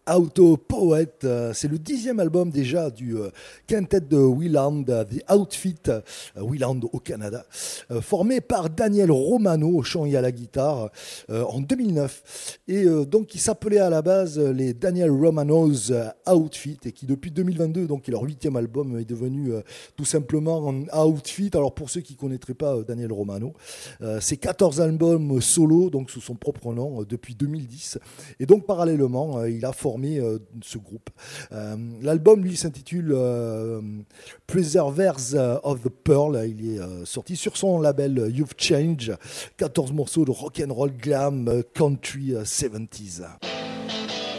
Auto Poet, c'est le 10e album déjà du quintet de Wieland, The Outfit, Wieland au Canada, formé par Daniel Romano au chant et à la guitare en 2009. Et donc il s'appelait à la base les Daniel Romano's Outfit et qui depuis 2022, donc leur 8e album, est devenu tout simplement un Outfit. Alors pour ceux qui ne connaîtraient pas Daniel Romano, c'est 14 albums solo, donc sous son propre nom, depuis 2010. Et donc parallèlement, il a formé ce groupe. L'album, lui, s'intitule Preservers of the Pearl. Il est sorti sur son label You've Changed. 14 morceaux de rock'n'roll, glam, country, 70s.